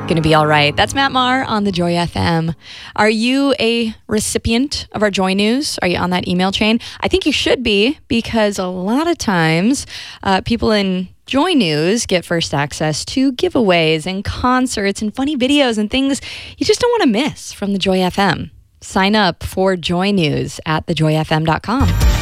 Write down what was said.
Gonna be all right. That's Matt Maher on the Joy FM. Are you a recipient of our Joy News? Are you on that email chain? I think you should be, because a lot of times people in Joy News get first access to giveaways and concerts and funny videos and things you just don't want to miss from the Joy FM. Sign up for Joy News at thejoyfm.com.